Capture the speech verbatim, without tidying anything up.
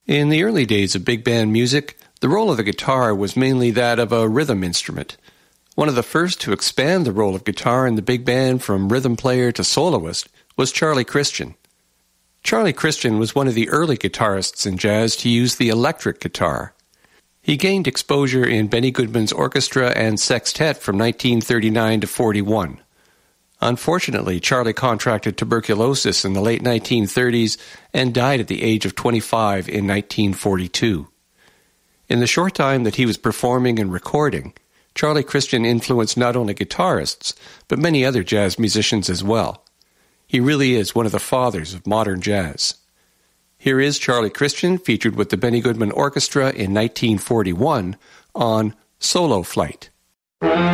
In the early days of big band music, the role of the guitar was mainly that of a rhythm instrument. One of the first to expand the role of guitar in the big band from rhythm player to soloist was Charlie Christian. Charlie Christian was one of the early guitarists in jazz to use the electric guitar. He gained exposure in Benny Goodman's orchestra and sextet from nineteen thirty-nine to forty-one. Unfortunately, Charlie contracted tuberculosis in the late nineteen thirties and died at the age of twenty-five in nineteen forty-two. In the short time that he was performing and recording, Charlie Christian influenced not only guitarists, but many other jazz musicians as well. He really is one of the fathers of modern jazz. Here is Charlie Christian featured with the Benny Goodman Orchestra in nineteen forty-one on Solo Flight.